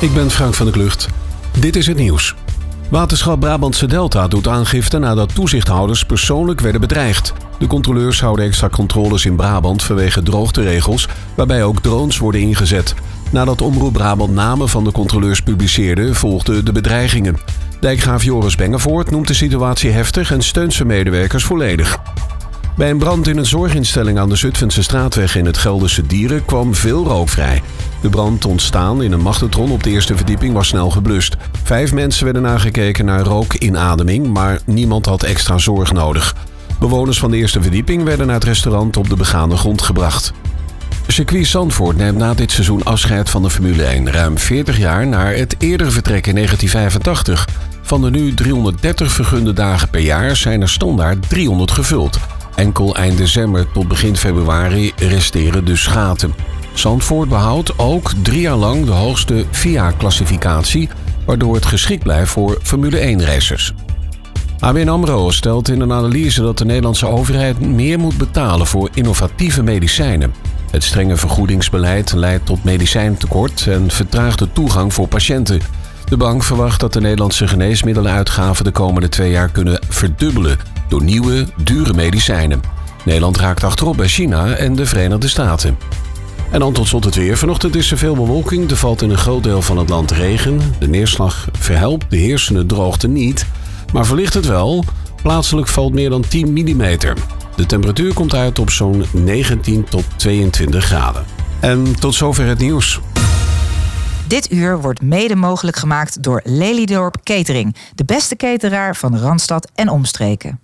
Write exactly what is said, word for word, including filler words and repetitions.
Ik ben Frank van der Klucht. Dit is het nieuws. Waterschap Brabantse Delta doet aangifte nadat toezichthouders persoonlijk werden bedreigd. De controleurs houden extra controles in Brabant vanwege droogteregels, waarbij ook drones worden ingezet. Nadat Omroep Brabant namen van de controleurs publiceerde, volgden de bedreigingen. Dijkgraaf Joris Bengevoort noemt de situatie heftig en steunt zijn medewerkers volledig. Bij een brand in een zorginstelling aan de Zutphense straatweg in het Gelderse Dieren kwam veel rook vrij. De brand ontstaan in een magnetron op de eerste verdieping was snel geblust. Vijf mensen werden nagekeken naar rookinademing, maar niemand had extra zorg nodig. Bewoners van de eerste verdieping werden naar het restaurant op de begane grond gebracht. Circuit Zandvoort neemt na dit seizoen afscheid van de Formule één. Ruim veertig jaar na het eerdere vertrek in negentien vijfentachtig. Van de nu driehonderddertig vergunde dagen per jaar zijn er standaard driehonderd gevuld. Enkel eind december tot begin februari resteren dus gaten. Zandvoort behoudt ook drie jaar lang de hoogste V I A-classificatie, waardoor het geschikt blijft voor Formule één-racers. A B N AMRO stelt in een analyse dat de Nederlandse overheid meer moet betalen voor innovatieve medicijnen. Het strenge vergoedingsbeleid leidt tot medicijntekort en vertraagt de toegang voor patiënten. De bank verwacht dat de Nederlandse geneesmiddelenuitgaven de komende twee jaar kunnen verdubbelen door nieuwe, dure medicijnen. Nederland raakt achterop bij China en de Verenigde Staten. En dan tot slot het weer. Vanochtend is er veel bewolking. Er valt in een groot deel van het land regen. De neerslag verhelpt de heersende droogte niet, maar verlicht het wel. Plaatselijk valt meer dan tien millimeter. De temperatuur komt uit op zo'n negentien tot tweeëntwintig graden. En tot zover het nieuws. Dit uur wordt mede mogelijk gemaakt door Lelydorp Catering. De beste cateraar van Randstad en omstreken.